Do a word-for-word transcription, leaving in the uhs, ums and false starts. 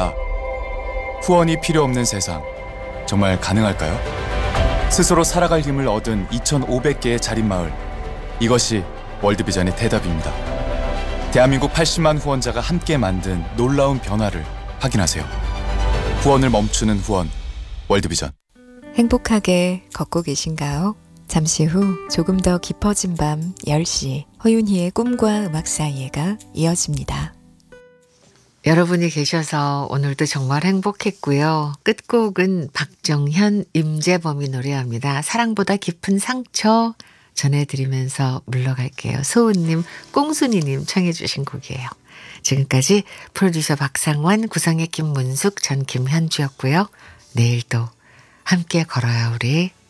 후원입니다. 후원이 필요 없는 세상, 정말 가능할까요? 스스로 살아갈 힘을 얻은 이천오백 개의 자립마을, 이것이 월드비전의 대답입니다. 대한민국 팔십만 후원자가 함께 만든 놀라운 변화를 확인하세요. 후원을 멈추는 후원, 월드비전. 행복하게 걷고 계신가요? 잠시 후 조금 더 깊어진 밤 열 시 허윤희의 꿈과 음악 사이에가 이어집니다. 여러분이 계셔서 오늘도 정말 행복했고요. 끝곡은 박정현, 임재범이 노래합니다. 사랑보다 깊은 상처 전해드리면서 물러갈게요. 소은님, 꽁순이님 청해 주신 곡이에요. 지금까지 프로듀서 박상환, 구성의 김문숙, 전 김현주였고요. 내일도 함께 걸어요 우리.